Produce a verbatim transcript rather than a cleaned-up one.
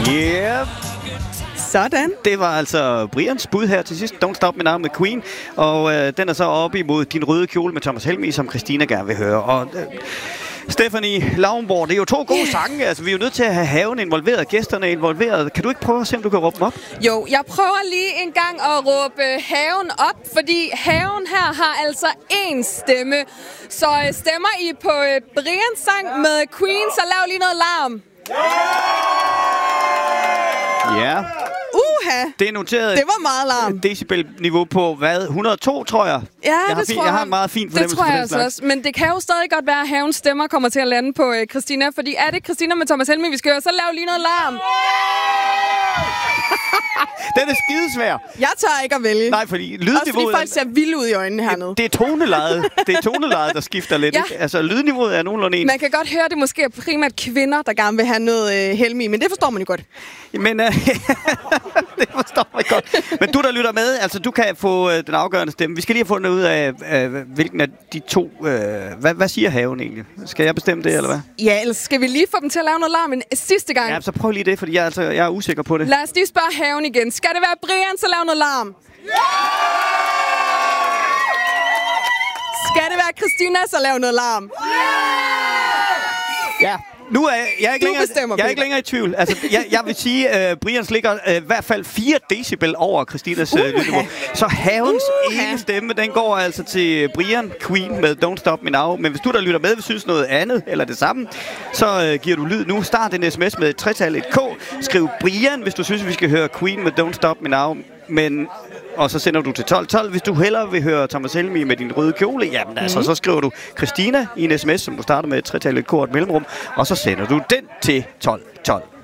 Yeah. Sådan. Det var altså Brians bud her til sidst. Don't Stop Me Now med Queen. Og øh, den er så oppe imod Din Røde Kjole med Thomas Helmig, som Christina gerne vil høre. Og øh, Stephanie Lauenborg, det er jo to gode yeah. sange. Altså, vi er jo nødt til at have haven involveret, gæsterne involveret. Kan du ikke prøve at se, om du kan råbe dem op? Jo, jeg prøver lige en gang at råbe haven op, fordi haven her har altså én stemme. Så øh, stemmer I på øh, Brians sang med Queen, så lav lige noget larm. Ja. Uha! Det er noteret. Det var meget larm. Decibel-niveau på hvad? et hundrede og to, tror jeg. Ja, jeg det fin, tror jeg. Jeg har en meget fin fornemmelse det tror jeg for den også. Men det kan jo stadig godt være, at havens stemmer kommer til at lande på øh, Christina. Fordi er det Christina med Thomas Helmig, vi skal høre, så lav lige noget larm. Den er skidesvær. Jeg tør ikke at vælge. Nej, fordi lydniveauet... Også fordi folk ser vilde ud i øjnene hernede. Det er tonelejet, det er tonelejet der skifter lidt. Ja. Ikke? Altså, lydniveauet er nogenlunde en. Man kan godt høre, at det måske er primært kvinder, der gerne vil have noget øh, Helmig, men det forstår man jo godt. Men øh, det forstår man godt. Men du, der lytter med, altså du kan få øh, den afgørende stemme. Vi skal lige have fundet ud af, øh, hvilken af de to... Øh, hvad, hvad siger haven egentlig? Skal jeg bestemme det, eller hvad? Ja, ellers skal vi lige få dem til at lave noget larm en sidste gang. Ja, så prøv lige det, fordi jeg, altså, jeg er usikker på det. Lad os lige spørge haven igen. Skal det være Brian, så lav noget larm? Yeah! Skal det være Christina, så lav noget larm? Yeah! Ja. Nu er jeg, jeg, er ikke længere, bestemmer, jeg er ikke længere i tvivl. Altså, jeg, jeg vil sige, at uh, Brians ligger uh, i hvert fald fire decibel over Christinas uh, lydniveau. Så havens uh-huh. ene stemme, den går altså til Brian Queen med Don't Stop Me Now. Men hvis du, der lytter med, vil synes noget andet eller det samme, så uh, giver du lyd nu. Start en sms med et tretal, et K. Skriv Brian, hvis du synes, vi skal høre Queen med Don't Stop Me Now. Men... Og så sender du til tolv tolv. Hvis du hellere vil høre Thomas Helmig med Din Røde Kjole, jamen altså, mm. så skriver du Christina i en sms, som du starter med et tretal, et K og et mellemrum, og så sender du den til tolv tolv.